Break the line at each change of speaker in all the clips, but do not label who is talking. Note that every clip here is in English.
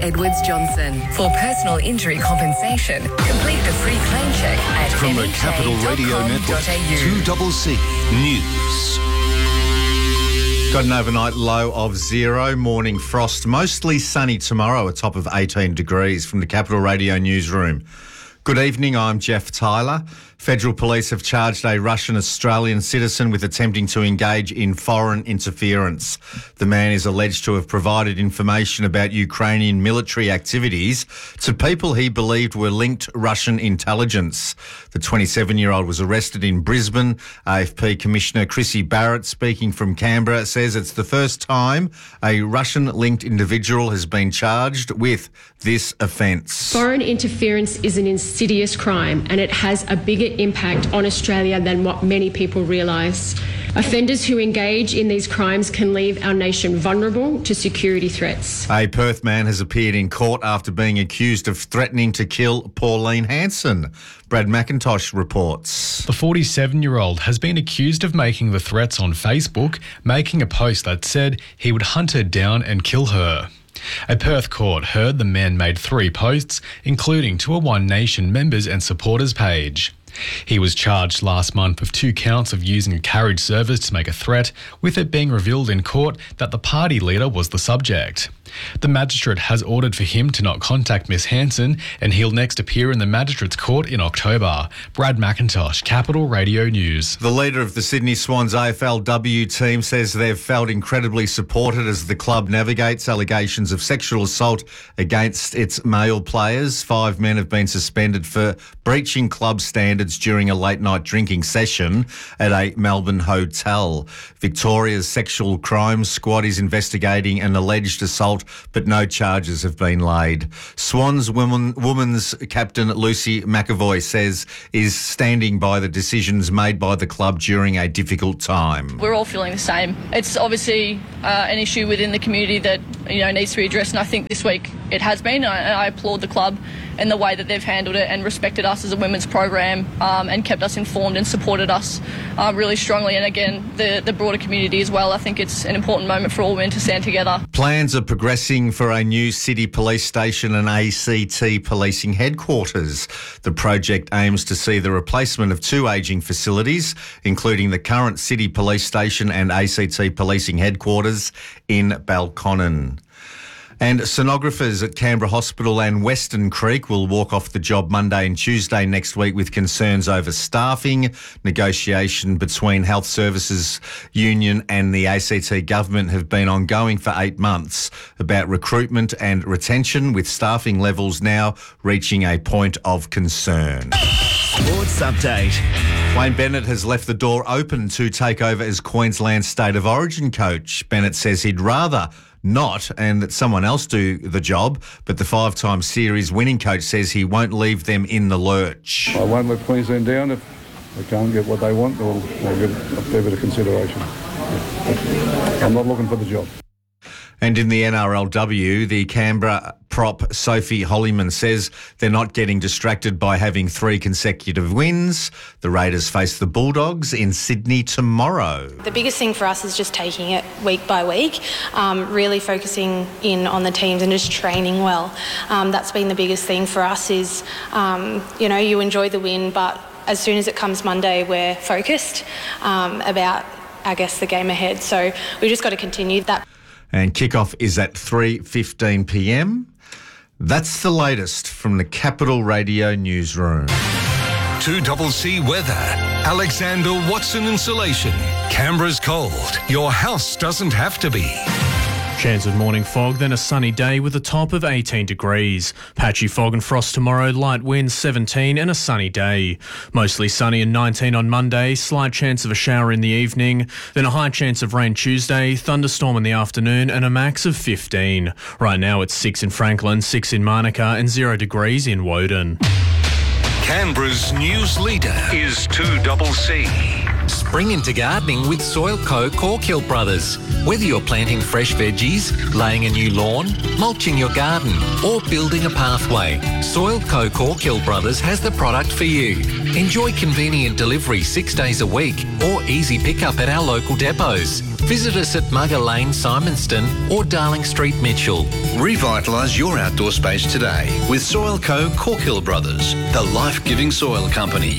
Edwards Johnson. For personal injury compensation, complete the free claim check at
From the Capital Radio Network, 2CC News.
Got an overnight low of 0, morning frost, mostly sunny tomorrow, a top of 18 degrees from the Capital Radio newsroom. Good evening, I'm Jeff Tyler. Federal police have charged a Russian-Australian citizen with attempting to engage in foreign interference. The man is alleged to have provided information about Ukrainian military activities to people he believed were linked Russian intelligence. The 27-year-old was arrested in Brisbane. AFP Commissioner Chrissy Barrett, speaking from Canberra, says it's the first time a Russian-linked individual has been charged with this offence.
Foreign interference is an insidious crime and it has a bigger impact on Australia than what many people realise. Offenders who engage in these crimes can leave our nation vulnerable to security threats.
A Perth man has appeared in court after being accused of threatening to kill Pauline Hanson. Brad McIntosh reports.
The 47-year-old has been accused of making the threats on Facebook, making a post that said he would hunt her down and kill her. A Perth court heard the man made 3 posts, including to a One Nation members and supporters page. He was charged last month with 2 counts of using a carriage service to make a threat, with it being revealed in court that the party leader was the subject. The magistrate has ordered for him to not contact Miss Hanson, and he'll next appear in the magistrate's court in October. Brad McIntosh, Capital Radio News.
The leader of the Sydney Swans AFLW team says they've felt incredibly supported as the club navigates allegations of sexual assault against its male players. 5 men have been suspended for breaching club standards during a late-night drinking session at a Melbourne hotel. Victoria's Sexual Crimes Squad is investigating an alleged assault, but no charges have been laid. Swans women's captain Lucy McAvoy says is standing by the decisions made by the club during a difficult time.
We're all feeling the same. It's obviously an issue within the community that needs to be addressed, and I think this week it has been. And I applaud the club and the way that they've handled it and respected us as a women's program and kept us informed and supported us really strongly. And again, the broader community as well. I think it's an important moment for all women to stand together.
Plans are progressing for a new city police station and ACT policing headquarters. The project aims to see the replacement of 2 ageing facilities, including the current city police station and ACT policing headquarters in Balconnen. And sonographers at Canberra Hospital and Western Creek will walk off the job Monday and Tuesday next week with concerns over staffing. Negotiation between Health Services Union and the ACT government have been ongoing for 8 months about recruitment and retention, with staffing levels now reaching a point of concern.
Sports update.
Wayne Bennett has left the door open to take over as Queensland's State of Origin coach. Bennett says he'd rather not and that someone else do the job, but the 5-time series winning coach says he won't leave them in the lurch.
I won't let Queensland down. If they can't get what they want, they'll give a fair bit of consideration. I'm not looking for the job.
And in the NRLW, the Canberra prop Sophie Hollyman says they're not getting distracted by having 3 consecutive wins. The Raiders face the Bulldogs in Sydney tomorrow.
The biggest thing for us is just taking it week by week, really focusing in on the teams and just training well. That's been the biggest thing for us is, you enjoy the win, but as soon as it comes Monday, we're focused about, the game ahead. So we've just got to continue that.
And kickoff is at 3:15 p.m. That's the latest from the Capital Radio newsroom.
2CC weather. Alexander Watson Insulation. Canberra's cold. Your house doesn't have to be.
Chance of morning fog, then a sunny day with a top of 18 degrees. Patchy fog and frost tomorrow, light winds 17 and a sunny day. Mostly sunny and 19 on Monday, slight chance of a shower in the evening. Then a high chance of rain Tuesday, thunderstorm in the afternoon and a max of 15. Right now it's 6 in Franklin, 6 in Manuka and 0 degrees in Woden.
Canberra's news leader is 2CC.
Spring into gardening with Soil Co. Corkhill Brothers. Whether you're planting fresh veggies, laying a new lawn, mulching your garden or building a pathway, Soil Co. Corkhill Brothers has the product for you. Enjoy convenient delivery 6 days a week or easy pickup at our local depots. Visit us at Mugger Lane, Simonston or Darling Street, Mitchell.
Revitalise your outdoor space today with Soil Co. Corkhill Brothers, the life-giving soil company.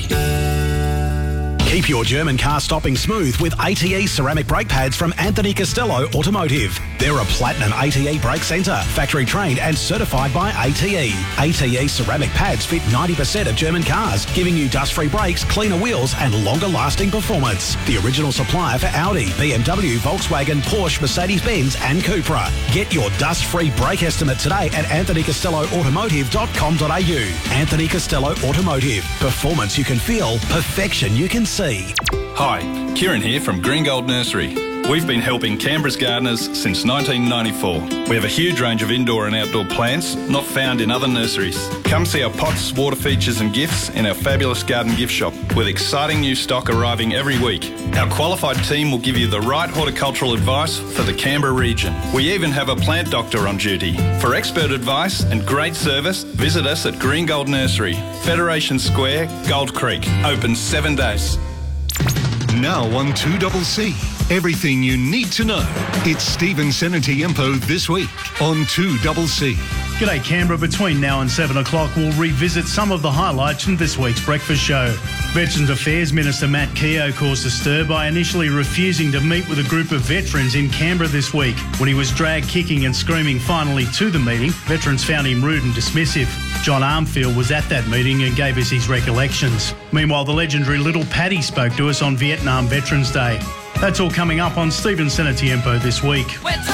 Keep your German car stopping smooth with ATE ceramic brake pads from Anthony Costello Automotive. They're a platinum ATE brake centre, factory trained and certified by ATE. ATE ceramic pads fit 90% of German cars, giving you dust-free brakes, cleaner wheels and longer lasting performance. The original supplier for Audi, BMW, Volkswagen, Porsche, Mercedes-Benz and Cupra. Get your dust-free brake estimate today at anthonycostelloautomotive.com.au. Anthony Costello Automotive. Performance you can feel, perfection you can see.
Hi, Kieran here from Green Gold Nursery. We've been helping Canberra's gardeners since 1994. We have a huge range of indoor and outdoor plants not found in other nurseries. Come see our pots, water features and gifts in our fabulous garden gift shop with exciting new stock arriving every week. Our qualified team will give you the right horticultural advice for the Canberra region. We even have a plant doctor on duty. For expert advice and great service, visit us at Green Gold Nursery, Federation Square, Gold Creek. Open 7 days.
Now on 2CC. Everything you need to know. It's Stephen Senatiempo this week on 2CC.
G'day Canberra. Between now and 7 o'clock, we'll revisit some of the highlights from this week's breakfast show. Veterans Affairs Minister Matt Keogh caused a stir by initially refusing to meet with a group of veterans in Canberra this week. When he was dragged kicking and screaming finally to the meeting, veterans found him rude and dismissive. John Armfield was at that meeting and gave us his recollections. Meanwhile, the legendary Little Paddy spoke to us on Vietnam Veterans Day. That's all coming up on Stephen Senatiempo this week.